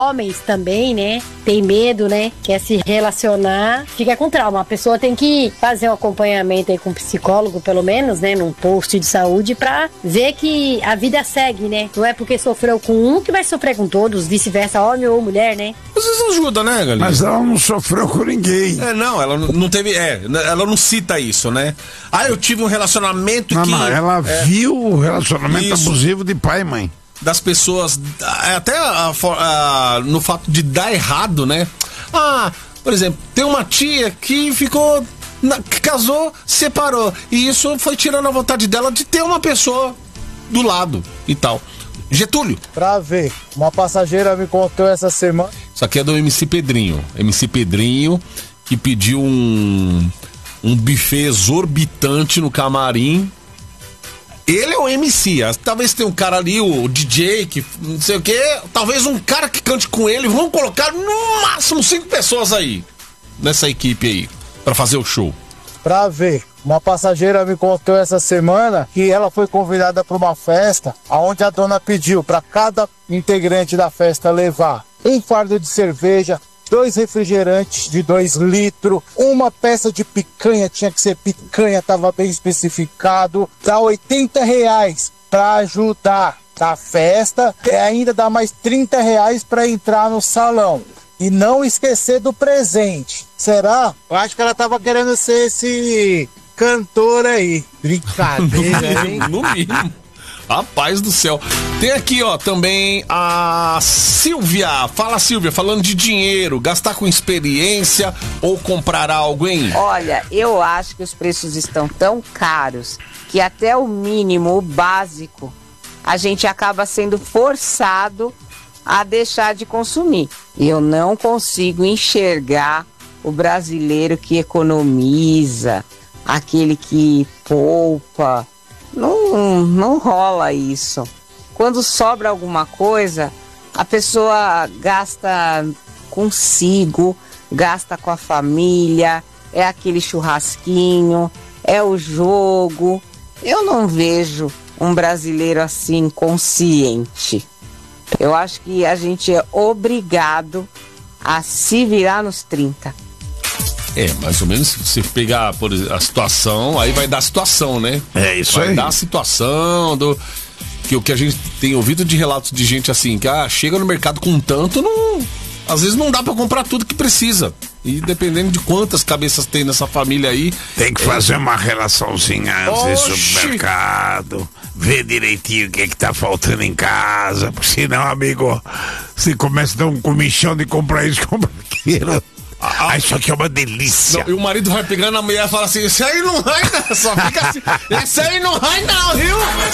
Homens também, né? Tem medo, né? Quer se relacionar, fica com trauma. A pessoa tem que fazer um acompanhamento aí com um psicólogo, pelo menos, né? Num posto de saúde, pra ver que a vida segue, né? Não é porque sofreu com um que vai sofrer com todos, vice-versa, homem ou mulher, né? Às vezes ajuda, né, Galinha? Mas ela não sofreu com ninguém. Não, ela não teve. Ela não cita isso, né? Eu tive um relacionamento não, que. Não, ela viu o relacionamento abusivo de pai e mãe. Das pessoas, até no fato de dar errado, né? Por exemplo, tem uma tia que ficou, que casou, separou, e isso foi tirando a vontade dela de ter uma pessoa do lado e tal. Getúlio. Pra ver, uma passageira me contou essa semana. Isso aqui é do MC Pedrinho. MC Pedrinho, que pediu um buffet exorbitante no camarim. Ele é o MC, talvez tenha um cara ali, o DJ, que não sei o que, talvez um cara que cante com ele, vamos colocar no máximo 5 pessoas aí, nessa equipe aí, pra fazer o show. Pra ver, uma passageira me contou essa semana que ela foi convidada para uma festa, onde a dona pediu para cada integrante da festa levar um fardo de cerveja, 2 refrigerantes de 2 litros, uma peça de picanha, tinha que ser picanha, estava bem especificado, dá R$80 para ajudar a festa, e ainda dá mais R$30 para entrar no salão. E não esquecer do presente. Será? Eu acho que ela tava querendo ser esse cantor aí. Brincadeira, hein? No mínimo. Rapaz do céu. Tem aqui, ó, também a Silvia. Fala, Silvia, falando de dinheiro, gastar com experiência ou comprar algo, hein? Olha, eu acho que os preços estão tão caros que até o mínimo, o básico, a gente acaba sendo forçado a deixar de consumir. Eu não consigo enxergar o brasileiro que economiza, aquele que poupa. Não rola isso. Quando sobra alguma coisa, a pessoa gasta consigo, gasta com a família, é aquele churrasquinho, é o jogo. Eu não vejo um brasileiro assim consciente. Eu acho que a gente é obrigado a se virar nos 30. Mais ou menos, se você pegar por exemplo, a situação, aí vai dar a situação, né? É isso vai aí. Vai dar a situação que o que a gente tem ouvido de relatos de gente assim, que chega no mercado com tanto, às vezes não dá pra comprar tudo que precisa. E dependendo de quantas cabeças tem nessa família aí... Tem que fazer uma relaçãozinha antes do supermercado, ver direitinho o que tá faltando em casa, porque senão, amigo, você começa a dar um comichão de comprar isso, comprar aquilo. Isso aqui é uma delícia. E o marido vai pegando a mulher e fala assim, isso aí não vai não, só fica assim, isso aí não vai não, viu?